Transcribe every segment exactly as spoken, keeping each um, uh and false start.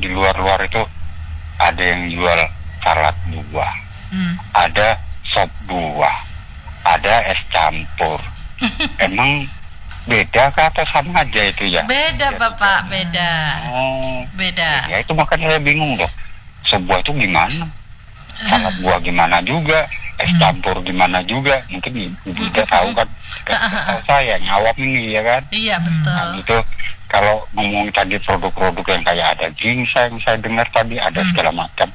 di luar-luar itu ada yang jual salad buah, hmm. ada sop buah, ada es campur. Emang beda kah atau sama aja itu ya? Beda ya, Bapak, beda. Oh, beda. Ya itu makanya saya bingung dong. Sop buah itu gimana? Salad buah gimana juga? Es hmm. campur gimana juga? Mungkin ibu udah tahu kan? Tahu saya ngawam ini ya kan? Iya betul. Nah, gitu. Kalau ngomong tadi produk-produk yang kayak ada ginseng, saya dengar tadi ada hmm. segala macam.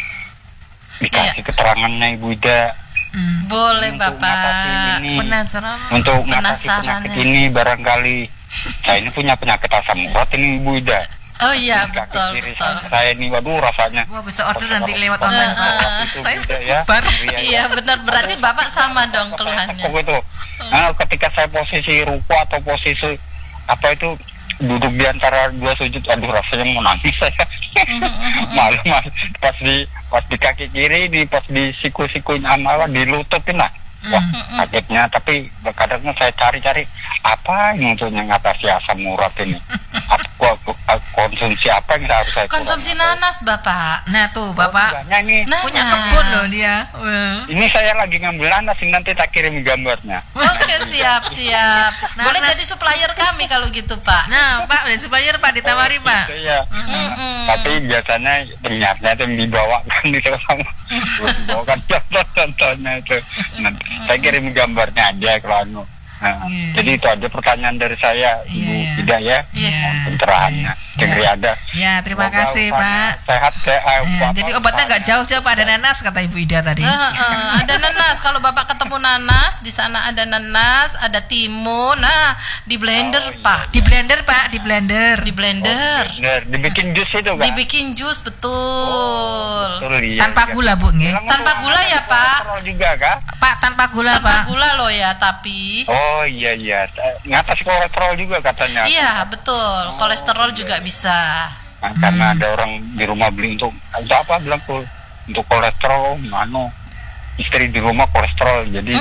Dikasih iya. keterangannya Ibu Ida. Hmm. Boleh untuk Bapak. Ini, penasaran. Untuk mengatasi penyakit ini barangkali. Saya ini punya penyakit asam urat ini Ibu Ida. Oh iya di betul betul. Saya ini waduh rasanya. Wah bisa order nanti lewat online. Uh, itu Ida, ya. Iya benar berarti Bapak sama dong keluhannya. Itu. Nah, ketika saya posisi ruku atau posisi apa itu duduk di antara dua sujud, aduh rasanya mau nangis saya. Malu mas pas di pas di kaki kiri, di pas di siku-sikunya malah di lututnya nah. Wah kagetnya, tapi kadang saya cari-cari apa yang untuk mengatasi asam urat ini. Apa konsumsi apa yang harus saya konsumsi kurang? Nanas Bapak. Nah tuh Bapak oh, ini nanas. Punya kebun loh dia. Ini saya lagi ngambil nanas, nanti tak kirim gambarnya. Oke siap siap. Boleh jadi supplier kami kalau gitu Pak. Nah Pak jadi supplier Pak ditawari oh, Pak. Gitu, ya. mm-hmm. Tapi biasanya ternyata itu dibawakan itu sama. Dibawakan contoh-contohnya itu. Nanti saya kirim gambarnya aja kalau anu. Nah, yeah. Jadi itu aja pertanyaan dari saya, Ibu yeah. Ida ya, yeah. pencerahannya. Cengri yeah. ada. Ya, terima Semoga kasih Pak. Sehat, sehat. Yeah. Jadi obatnya nggak jauh-jauh Pak, ada nanas kata Ibu Ida tadi. Uh, uh, ada nanas. Kalau Bapak ketemu nanas, di sana ada nanas, ada timun. Nah, di blender oh, iya. Pak. Di blender Pak, di blender. Di blender. Oh, blender. Dibikin jus itu kan? Dibikin jus betul. Oh, betul iya, tanpa iya. gula Bu, nggih. Tanpa gula ya Pak. Juga kah? Pak tanpa gula tanpa Pak. Tanpa gula loh ya, tapi. Oh iya iya, ngatasi kolesterol juga katanya. Iya betul, kolesterol oh, juga iya. bisa. Nah, hmm. Karena ada orang di rumah beli untuk untuk apa bilang tuh untuk kolesterol, mano istri di rumah kolesterol jadi.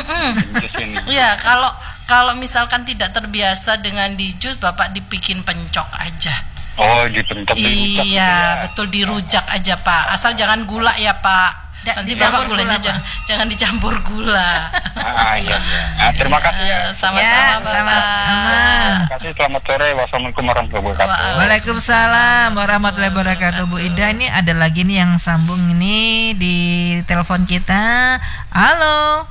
Iya kalau kalau misalkan tidak terbiasa dengan di jus, Bapak dibikin pencok aja. Oh dipencok dirujak. Iya ya. Betul dirujak aja Pak, asal jangan gula ya Pak. Da, nanti Bapak gulanya jangan, jangan dicampur gula. Ah, iya, iya. Nah, terima kasih ya. Sama-sama ya, Bapak. Sama-sama. Terima kasih, selamat sore. Wassalamualaikum warahmatullahi wabarakatuh. Waalaikumsalam warahmatullahi wabarakatuh. Bu Ida, ini ada lagi nih yang sambung ini di telepon kita. Halo.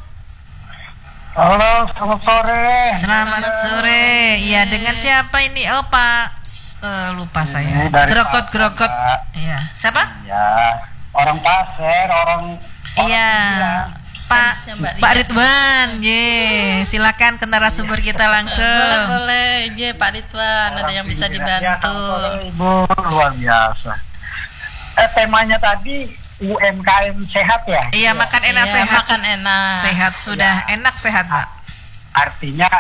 Halo, selamat sore. Selamat sore. Iya, dengan siapa ini? Oh Pak, uh, lupa saya. Grokot-grokot. Iya. Siapa? Iya. Orang Pasir, orang iya Pak Pak Ridwan, ye silakan ke narasumber kita langsung. Boleh boleh, ye Pak Ridwan, orang ada yang bisa dibantu. Ya, Ibu luar biasa. Eh, temanya tadi U M K M sehat ya? Iya makan enak iya, sehat. Makan enak. Sehat sudah ya. Enak sehat Pak. Artinya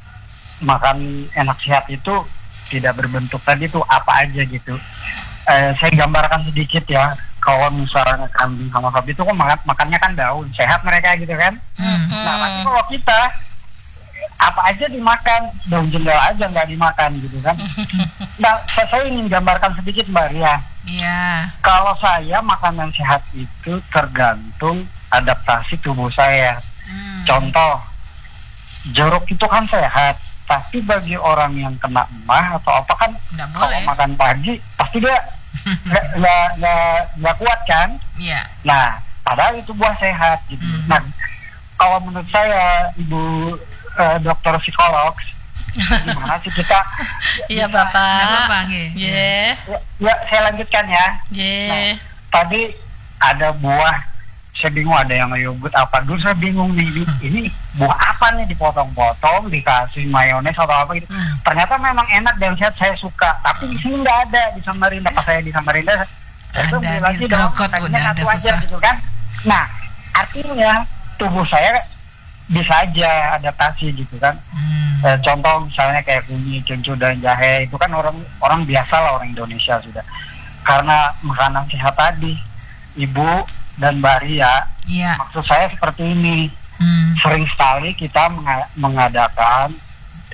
makan enak sehat itu tidak berbentuk tadi tuh apa aja gitu. Eh, saya gambarkan sedikit ya. Kalau misalnya kambing sama sapi itu kan makan, makannya kan daun, sehat mereka gitu kan. Mm-hmm. Nah, tapi kalau kita apa aja dimakan, daun jendela aja nggak dimakan gitu kan. Nah, saya ingin gambarkan sedikit Mbak Ria. Iya. Yeah. Kalau saya makanan sehat itu tergantung adaptasi tubuh saya. Mm. Contoh, jeruk itu kan sehat, tapi bagi orang yang kena emah atau apa kan, kalau makan pagi pasti dia nggak nggak nggak kuat kan? Iya. Yeah. Nah, padahal itu buah sehat gitu. Mm-hmm. Nah, kalau menurut saya Ibu uh, dokter psikolog, gimana sih kita? Iya Bapak. Iya. Yeah. Ya, ya, saya lanjutkan ya. Yeah. Nah, tadi ada buah, saya bingung ada yang yogurt apa dulu saya bingung nih ini buah apa nih dipotong-potong dikasih mayones atau apa gitu. Hmm. Ternyata memang enak dan sehat, saya suka. Tapi di sini nggak ada di Samarinda. Pas saya di Samarinda saya tuh beli lagi dong, kayaknya satu aja gitu kan. Nah artinya tubuh saya bisa aja adaptasi gitu kan. Hmm. E, contoh misalnya kayak kunyit, kencur dan jahe itu kan orang orang biasa lah orang Indonesia sudah. Karena makanan sehat tadi, Ibu dan Mbak Ria, ya. Maksud saya seperti ini. Hmm. Sering sekali kita mengadakan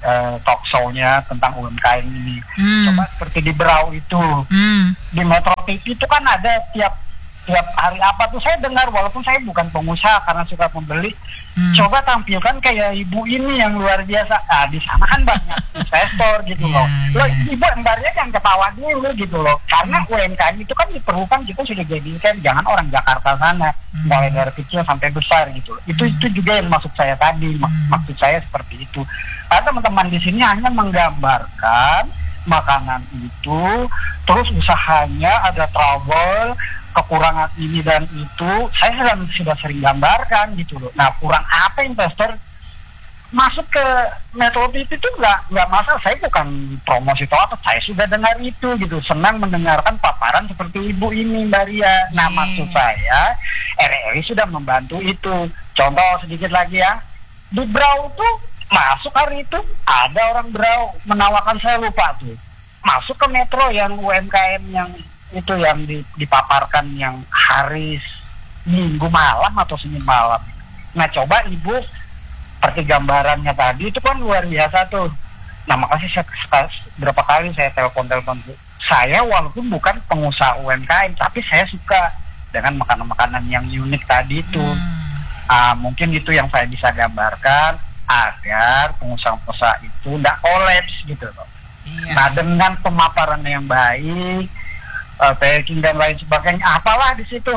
uh, talk show-nya tentang U M K M ini. Hmm. Coba seperti di Brau itu, Hmm. di Metro T V itu kan ada tiap tiap hari apa tuh saya dengar, walaupun saya bukan pengusaha karena suka membeli. Hmm. Coba tampilkan kayak ibu ini yang luar biasa. Ah, di sana kan banyak investor gitu Yeah, loh. Loh, yeah. ibu embarnya jangan ketawa dulu gitu loh. Karena U M K M itu kan diperlukan, kita sudah jadikan jangan orang Jakarta sana, Hmm. mulai dari kecil sampai besar gitu. Itu Hmm. itu juga yang maksud saya tadi. Mak- Hmm. Maksud saya seperti itu. Karena teman-teman di sini hanya menggambarkan makanan itu, terus usahanya ada trouble, kekurangan ini dan itu, saya sudah, sudah sering gambarkan gitu loh. Nah, kurang apa investor masuk ke Metro T V itu nggak nggak masalah. Saya bukan promosi atau apa, saya sudah dengar itu gitu, senang mendengarkan paparan seperti ibu ini Mbak Ria. Nah, Hmm. maksud saya R R I sudah membantu itu. Contoh sedikit lagi ya, di Brau tuh masuk hari itu ada orang Brau menawarkan, saya lupa tuh, masuk ke Metro yang U M K M yang itu yang dipaparkan yang hari Minggu malam atau Senin malam. Nah, coba ibu seperti gambarannya tadi itu kan luar biasa tuh. Nah, makasih saya, saya berapa kali saya telepon-telepon saya, walaupun bukan pengusaha U M K M, tapi saya suka dengan makanan-makanan yang unik tadi itu. Hmm. Ah, mungkin itu yang saya bisa gambarkan agar pengusaha-pengusaha itu tidak kolaps gitu loh. Iya. Nah, dengan pemaparan yang baik, uh, packing dan lain sebagainya, apalah di situ.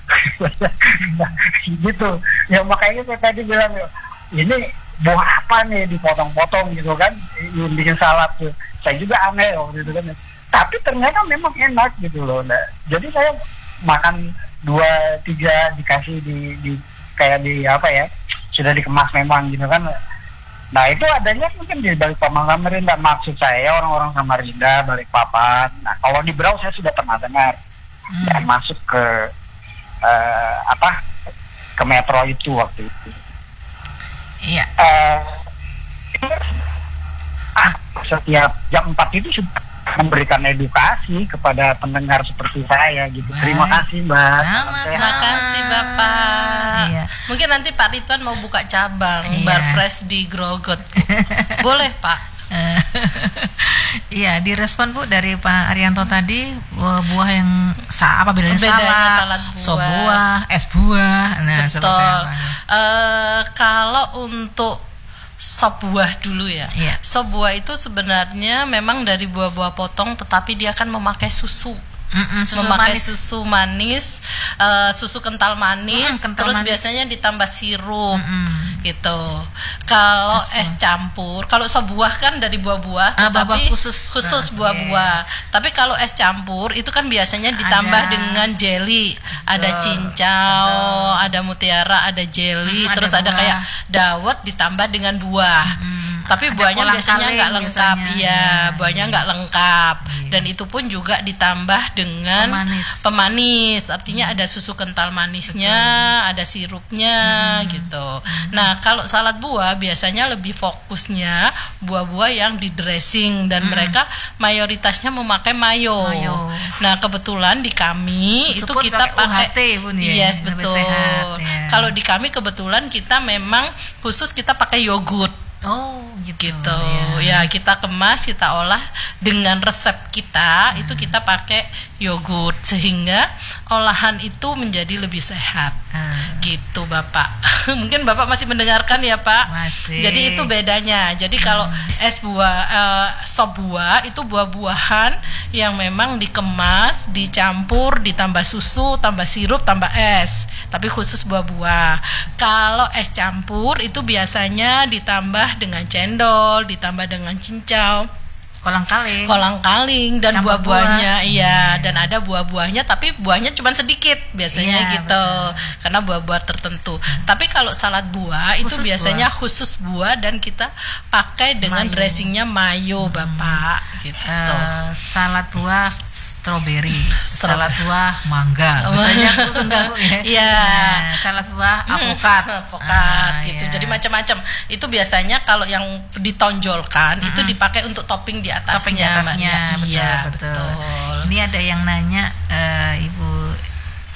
Gitu. Ya makanya saya tadi bilang, ini buah apa nih dipotong-potong gitu kan, yang bikin salad tuh. Saya juga aneh loh gitu kan. Tapi ternyata memang enak gitu loh. Nah, jadi saya makan dua tiga dikasih di, di kayak di apa ya, sudah dikemas memang gitu kan. Nah, itu adanya mungkin di Balikpapan Samarinda. Maksud saya orang-orang Samarinda, Balikpapan. Nah, kalau di Brau saya sudah pernah dengar. Hmm. Dan masuk ke uh, apa ke Metro itu waktu itu. Iya. Uh, ah, setiap jam empat itu sudah memberikan edukasi kepada pendengar seperti saya gitu. Baik. Terima kasih, Mbak. Sama-sama. Terima kasih Bapak. Iya. Mungkin nanti Pak Ridwan mau buka cabang Iya. bar fresh di Grogot. Boleh Pak. Eh, Iya, direspon Bu dari Pak Arianto tadi, buah buah yang sa apa bedanya, Bedanya salad, salad buah. sop buah, es buah. Nah, seperti Betul. apa? Eh, kalau untuk sop buah dulu ya. Iya. Sop buah itu sebenarnya memang dari buah-buah potong, tetapi dia kan memakai susu. Mm-mm, susu memakai manis. susu manis, eh, susu kental manis, Mm, kental terus manis. biasanya ditambah sirup. Mm-mm. Gitu. Kalau Es es campur, kalau sop buah kan dari buah-buah, Ah, tetapi buah-buah khusus. khusus Nah, buah-buah. Tapi kalau es campur itu kan biasanya ditambah Ada. dengan jelly, ada Betul. cincau, ada mutiara, ada jelly, Hmm, ada terus ada, buah. kayak dawet ditambah dengan buah. Hmm, Tapi ada buahnya kolang biasanya kaling nggak lengkap, biasanya. iya, Ya, buahnya iya. nggak lengkap. Iya. Dan itu pun juga ditambah dengan Pemanis. pemanis, artinya ada susu kental manisnya, ada sirupnya, gitu. Nah, kalau salad buah biasanya lebih fokusnya buah-buah yang di dressing dan mereka mayoritasnya memakai mayo. Mayo. Nah, kebetulan di kami Susu itu pun kita pakai U H T pakai, pun ya, yes lebih betul. sehat, ya. Kalau di kami kebetulan kita memang khusus kita pakai yogurt. Oh, gitu. Gitu ya. ya, kita kemas, kita olah dengan resep kita, itu kita pakai yogurt sehingga olahan itu menjadi lebih sehat. Ah, Gitu Bapak. Mungkin Bapak masih mendengarkan ya Pak. Masih. Jadi itu bedanya. Jadi kalau es buah, eh, sop buah itu buah-buahan yang memang dikemas, dicampur, ditambah susu, tambah sirup, tambah es. Tapi khusus buah-buah. Kalau es campur itu biasanya ditambah dengan cendol, ditambah dengan cincau, kolang kaling. kolang kaling dan Campur buah-buahnya, buah. iya, dan ada buah-buahnya tapi buahnya cuma sedikit biasanya Iya, gitu, betul. karena buah-buah tertentu. Tapi kalau salad buah itu Khusus biasanya buah. khusus buah dan kita pakai dengan Mayo. dressingnya mayo, Bapak, gitu. Eh, salad buah strawberry, Stro- salad buah mangga. Biasanya aku tunggal ya. Iya. Nah, salad buah alpukat. Alpukat Ah, gitu. iya. Jadi macam-macam. Itu biasanya kalau yang ditonjolkan itu dipakai untuk topping di atasnya. Topping di atasnya, Mbak. betul, Iya, betul. betul. Ini ada yang nanya, eh, Ibu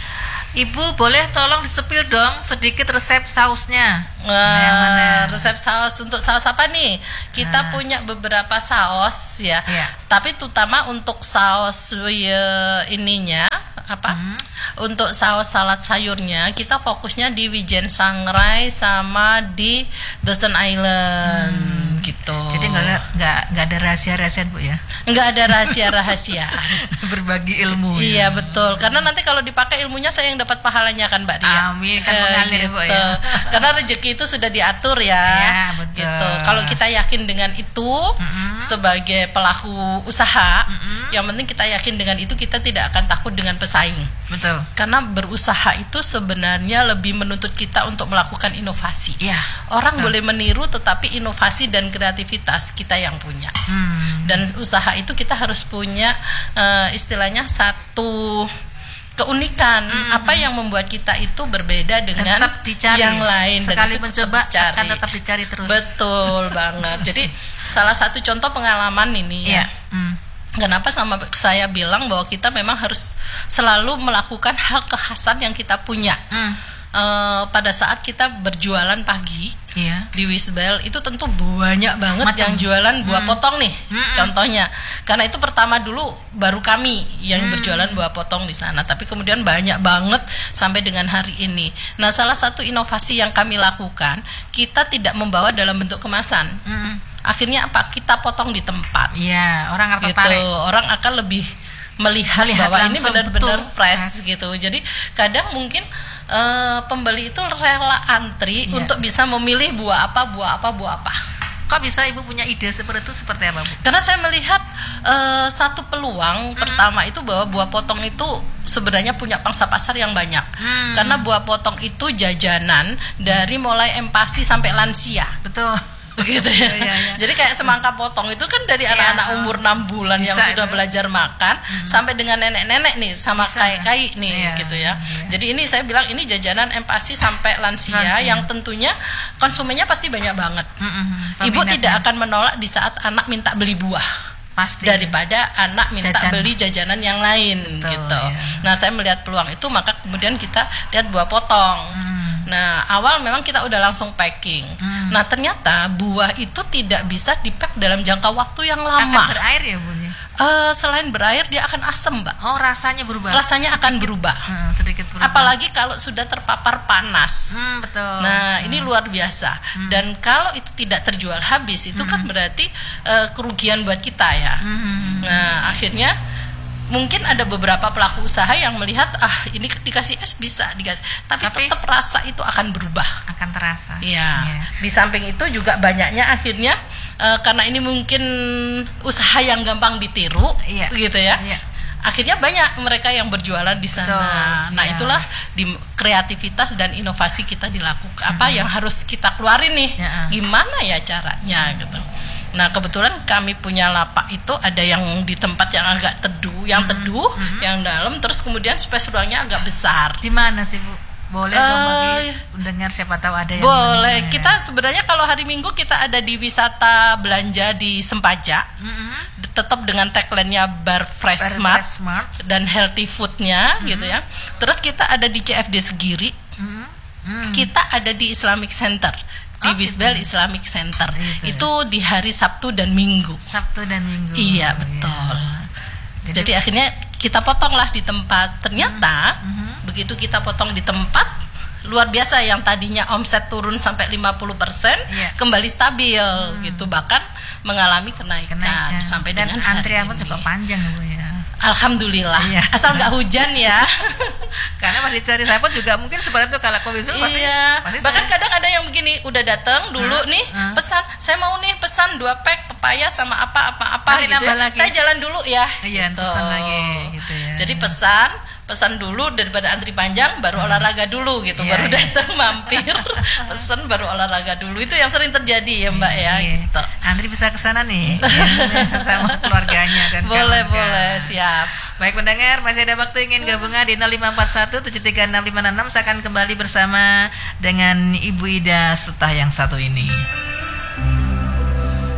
Ibu boleh tolong disepil dong sedikit resep sausnya. Wah, Yang mana? resep saus untuk saus apa nih? Kita Ah. punya beberapa saus ya. Iya. Tapi terutama untuk saus ya, ininya apa? Hmm. Untuk saus salad sayurnya kita fokusnya di Wijen Sangrai sama di Dozen Island gitu. Hmm. Jadi nggak ada nggak nggak ada rahasia-rahasiaan Bu ya. Nggak ada rahasia-rahasiaan. Berbagi ilmu. Iya ya. betul, karena nanti kalau dipakai ilmunya saya yang dapat pahalanya kan Mbak Ria. Amin, kan Eh, mengalir, Bu, ya. Karena rezeki itu sudah diatur ya. Iya, betul. Gitu. Kalau kita yakin dengan itu Mm-mm. sebagai pelaku usaha, Mm-mm. yang penting kita yakin dengan itu kita tidak akan takut dengan pesaing. Betul. Karena berusaha itu sebenarnya lebih menuntut kita untuk melakukan inovasi. Iya. Orang betul. boleh meniru tetapi inovasi dan kreativitas kita yang punya. Hmm. Dan usaha itu kita harus punya eh, istilahnya satu keunikan, Mm-mm. apa yang membuat kita itu berbeda dengan Tetap dicari. yang lain. Dan Sekali itu mencoba tetap akan tetap dicari terus. Betul banget. Jadi salah satu contoh pengalaman ini Iya. ya. Hmm. Kenapa sama saya bilang bahwa kita memang harus selalu melakukan hal kekhasan yang kita punya. Hmm. Eh, pada saat kita berjualan pagi Iya. di Wisbel itu tentu banyak banget Macam. yang jualan buah Hmm. potong nih, Hmm. contohnya. Karena itu pertama dulu baru kami yang Hmm. berjualan buah potong di sana, tapi kemudian banyak banget sampai dengan hari ini. Nah, salah satu inovasi yang kami lakukan, kita tidak membawa dalam bentuk kemasan. Hmm. Akhirnya apa? Kita potong di tempat. Iya, orang akan Gitu. tertarik. Orang akan lebih melihat, Melihat bahwa ini langsung, benar-benar betul. fresh Yes. gitu. Jadi kadang mungkin eh, pembeli itu rela antri Iya. untuk bisa memilih buah apa, buah apa, buah apa. Kok bisa Ibu punya ide seperti itu, seperti apa Bu? Karena saya melihat eh, satu peluang Hmm. pertama itu bahwa buah potong itu sebenarnya punya pangsa pasar yang banyak. Hmm. Karena buah potong itu jajanan dari mulai empasi sampai lansia. Betul. Gitu ya. Iya, iya. Jadi kayak semangka potong itu kan dari Iya. anak-anak umur enam bulan yang Bisa sudah itu. belajar makan sampai dengan nenek-nenek nih sama Bisa. kai-kai nih Iya, gitu ya. iya. Jadi ini saya bilang ini jajanan empasi sampai lansia, Lansia. yang tentunya konsumennya pasti banyak banget. Mm-mm. Ibu Peminatnya. tidak akan menolak di saat anak minta beli buah pasti daripada anak minta Jajan. beli jajanan yang lain. Betul, gitu. iya. Nah, saya melihat peluang itu, maka kemudian kita lihat buah potong. Hmm. Nah, awal memang kita udah langsung packing. Hmm. Nah, ternyata buah itu tidak bisa dipack dalam jangka waktu yang akan lama. berair ya Bu ya? Eh, selain berair, dia akan asam, Mbak. Oh, rasanya berubah. Rasanya akan berubah. Hmm, sedikit berubah. Apalagi kalau sudah terpapar panas. Hmm, betul. Nah, ini luar biasa. Dan kalau itu tidak terjual habis, itu kan berarti eh, kerugian buat kita ya. Hmm. Nah, akhirnya mungkin ada beberapa pelaku usaha yang melihat, ah ini dikasih es bisa dikasih, tapi, Tapi- tetap rasa itu akan berubah. akan terasa. Iya. Di samping itu juga banyaknya akhirnya eh, karena ini mungkin usaha yang gampang ditiru, Iya. gitu ya. Iya. Akhirnya banyak mereka yang berjualan di sana. Betul, Nah, iya. itulah di kreativitas dan inovasi kita dilakukan. Apa yang harus kita keluarin nih? Ya. Gimana ya caranya gitu. Nah, kebetulan kami punya lapak itu ada yang di tempat yang agak teduh, yang teduh, yang dalam, terus kemudian space ruangnya agak besar. Di mana sih Bu? Boleh dong Eh, bagi pendengar, siapa tahu ada yang Boleh. mana, ya. Kita sebenarnya kalau hari Minggu kita ada di wisata belanja di Sempaja. Mm-mm. Tetap dengan tagline-nya Bar Fresh Bar Smart Fresh Smart. dan healthy food-nya gitu ya. Terus kita ada di C F D Segiri. Mm-mm. Mm. Kita ada di Islamic Center. Di Oh, Wisbel gitu. Islamic Center. Gitu ya. Itu di hari Sabtu dan Minggu. Sabtu dan Minggu. Iya, betul. Ya. Jadi, Jadi akhirnya kita potonglah di tempat. Ternyata Mhm. begitu kita potong di tempat, luar biasa, yang tadinya omset turun sampai lima puluh persen Iya. kembali stabil gitu, bahkan mengalami kenaikan, kenaikan. sampai dan dengan hari antrian pun ini. cukup panjang Bu ya. Alhamdulillah. Iya. Asal nggak hujan ya. Karena pas dicari saya pun juga mungkin seperti itu, kalau kopi susu pasti, Iya. pasti Bahkan saya- kadang ada yang begini, udah datang dulu Hah? nih, Hah? pesan, saya mau nih pesan dua pack pepaya sama apa apa apa Nanti gitu. nambah Ya. lagi. Saya jalan dulu ya. Iya, gitu. pesan lagi gitu ya. Jadi pesan, pesan dulu daripada antri panjang, baru olahraga dulu gitu, Iya, baru iya. datang mampir, pesan baru olahraga dulu. Itu yang sering terjadi ya Mbak ya, Iya. gitu. Andri bisa ke sana nih ya, sama keluarganya dan Boleh kawan-kawan. boleh, siap. Baik pendengar, masih ada waktu ingin gabungan di nol lima empat satu tujuh tiga enam lima enam enam. Saya akan kembali bersama dengan Ibu Ida setelah yang satu ini.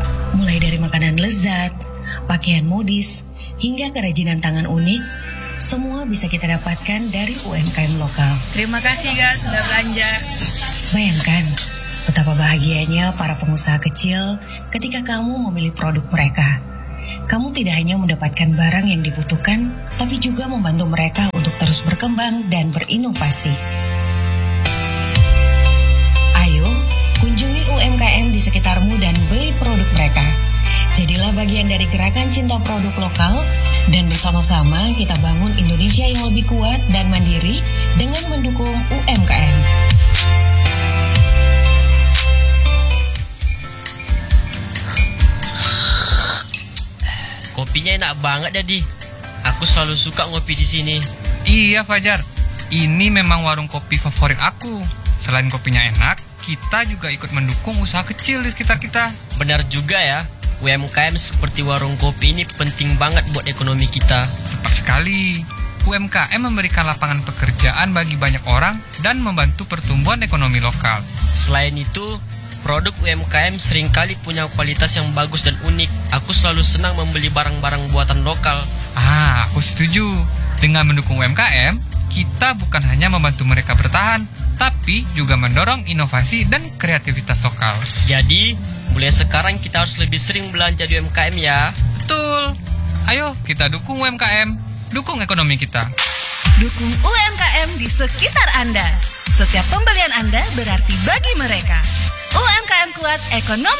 Mulai dari makanan lezat, pakaian modis, hingga kerajinan tangan unik, semua bisa kita dapatkan dari U M K M lokal. Terima kasih guys sudah belanja. Bayangkan betapa bahagianya para pengusaha kecil ketika kamu memilih produk mereka. Kamu tidak hanya mendapatkan barang yang dibutuhkan, tapi juga membantu mereka untuk terus berkembang dan berinovasi. Ayo, kunjungi U M K M di sekitarmu dan beli produk mereka. Jadilah bagian dari gerakan cinta produk lokal dan bersama-sama kita bangun Indonesia yang lebih kuat dan mandiri dengan mendukung U M K M. Kopinya enak banget, Dadi. Aku selalu suka ngopi di sini. Iya, Fajar. Ini memang warung kopi favorit aku. Selain kopinya enak, kita juga ikut mendukung usaha kecil di sekitar kita. Benar juga ya. U M K M seperti warung kopi ini penting banget buat ekonomi kita. Tepat sekali. U M K M memberikan lapangan pekerjaan bagi banyak orang dan membantu pertumbuhan ekonomi lokal. Selain itu, produk U M K M seringkali punya kualitas yang bagus dan unik. Aku selalu senang membeli barang-barang buatan lokal. Ah, aku setuju. Dengan mendukung U M K M, kita bukan hanya membantu mereka bertahan, tapi juga mendorong inovasi dan kreativitas lokal. Jadi, mulai sekarang kita harus lebih sering belanja di U M K M ya. Betul. Ayo kita dukung U M K M, dukung ekonomi kita. Dukung U M K M di sekitar Anda. Setiap pembelian Anda berarti bagi mereka. U M K M kuat, ekonomi